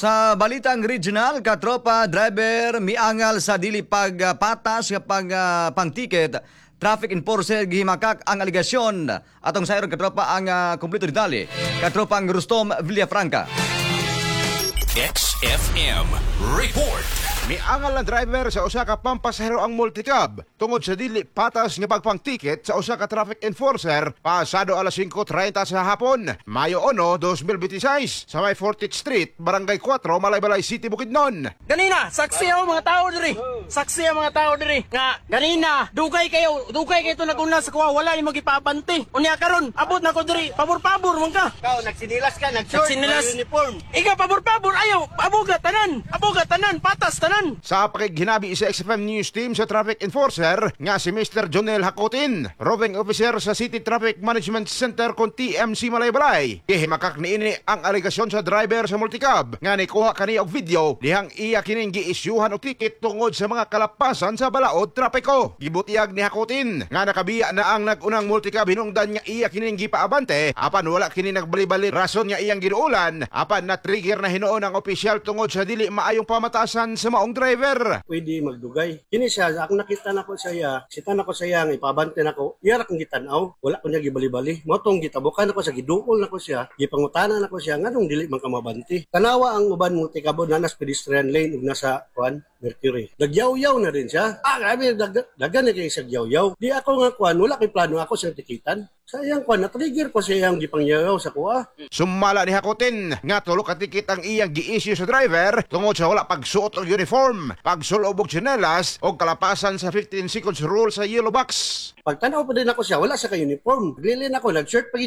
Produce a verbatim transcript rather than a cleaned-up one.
Sa balitang regional, katropa driver miangal sa dili pagpatas kapag uh, pang-ticket. Traffic enforcer gihimakak ang aligasyon. Atong sayron katropa ang uh, kumpleto detalye. Katropang Rustom Villafranca. X F M Report. Miangal na driver sa usa ka pampasahero ang multicab tungod sa dili patas nga pagpang-ticket sa usa ka traffic enforcer pasado alas singko treinta sa hapon, Mayo uno, dos mil twenty-seis sa may fourteenth Street, Barangay four, Malaybalay City, Bukidnon. Ganina, saksi ang mga tao diri. Saksi ang mga tao diri. Nga, ganina, dugay kayo, dugay kayo ito naguna sa kuha, wala ni magipapanti. Unya karon, abot na ko diri, pabor-pabor man ka. Ikaw, nagsinilas ka, nag-short, Nagsinilas. uniform. Ikaw, pabor-pabor, ayaw, abuga, tanan, abuga, tanan, patas, tanan. Sa pakighinabi sa X F M News Team sa traffic enforcer nga si Mister Jonel Hakotin, roving officer sa City Traffic Management Center kon T M C Malaybalay. Ihimakak niini ang aligasyon sa driver sa multicab nga nikuha kaniya og video dihang iya kining gi-isyuhan og ticket tungod sa mga kalapasan sa balaod trapiko. Gibutiyag ni Hakotin nga nakabiya na ang nagunang multicab hinungdan nga iya kining gipaabante apan wala kini nagbali-bali rason nga iyang ginuulan apan na-trigger na hinuon ang opisyal tungod sa dili maayong pamatasan sa maong driver. Pwede magdugay. Kini siya, ako nakita na ko saya, sita na ko saya, nga ipabante na ko, iyara kong gitanaw, wala ko niya gibali-bali. Motong gitabukan ako sa giduol na ko siya, gipangutanan na ko siya, nga nung dili man ka mabanti. Tanawa ang uban mo tikabo na nas pedestrian lane ug nasa kuan Mercury. Dagyaw-yaw na rin siya. Ah, grabe, dag dagan na kayo sa yaw-yaw. Di ako nga kuan, wala kay plano ako sa tikitan. Sayang kuan, na-trigger ko siya yung gipangyaw sa kuha. Sumala ni Hakotin nga tulo ka ticket ang iyang gi-issue sa driver tungod sa wala pagsuot og uniform, pagsulob og tsinelas o kalapasan sa fifteen seconds rule sa yellow box. Pagtanaw pa din ako siya, wala siya ka uniform. Lilin ako, nag-shirt pa